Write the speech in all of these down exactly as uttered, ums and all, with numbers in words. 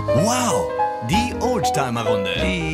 Wow, die Oldtimer-Runde.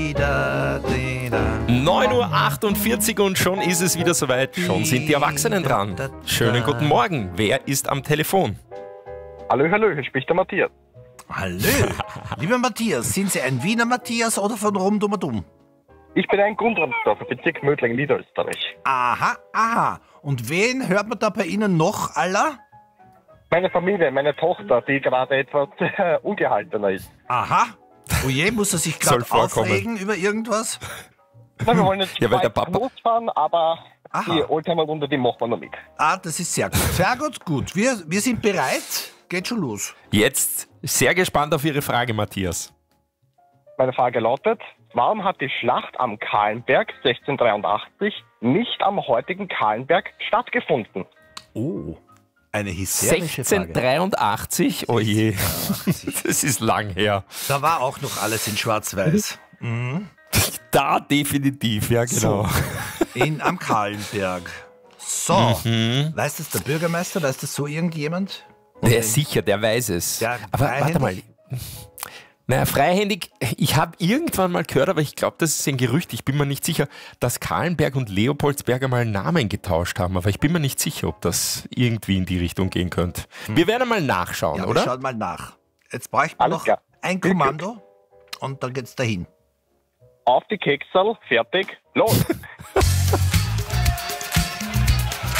neun Uhr achtundvierzig und schon ist es wieder soweit. Schon sind die Erwachsenen dran. Schönen guten Morgen. Wer ist am Telefon? Hallo, hallo, hier spricht der Matthias. Hallo, lieber Matthias, sind Sie ein Wiener Matthias oder von Rumdumadum? Ich bin ein Grundramsdorfer, Bezirk Mödling, Niederösterreich. Aha, aha. Und wen hört man da bei Ihnen noch aller? Meine Familie, meine Tochter, die gerade etwas äh, ungehaltener ist. Aha. Oje, muss er sich Soll gerade vorkommen. aufregen über irgendwas? Na, wir wollen jetzt Ja, weil der bald Papa- losfahren, aber Aha. die Oldtimer-Runde, die machen wir noch mit. Ah, das ist sehr gut. Sehr gut, gut. Wir, wir sind bereit. Geht schon los. Jetzt sehr gespannt auf Ihre Frage, Matthias. Meine Frage lautet, warum hat die Schlacht am Kahlenberg sechzehnhundertdreiundachtzig nicht am heutigen Kahlenberg stattgefunden? Oh, eine hysterische Frage. sechzehnhundertdreiundachtzig? Oh je, das ist lang her. Da war auch noch alles in Schwarz-Weiß. Da definitiv, ja genau. So, in, am Kahlenberg. So, weiß das der Bürgermeister, weiß das so irgendjemand? Der ist sicher, der weiß es. Ja, aber warte mal. freihändig? Naja, freihändig, ich habe irgendwann mal gehört, aber ich glaube, das ist ein Gerücht, ich bin mir nicht sicher, dass Kahlenberg und Leopoldsberg einmal Namen getauscht haben, aber ich bin mir nicht sicher, ob das irgendwie in die Richtung gehen könnte. Wir werden mal nachschauen, Ja, oder? wir schauen mal nach. Jetzt bräuchten wir Alles noch klar. ein Viel Kommando und dann geht's dahin. Auf die Keksel, fertig, los!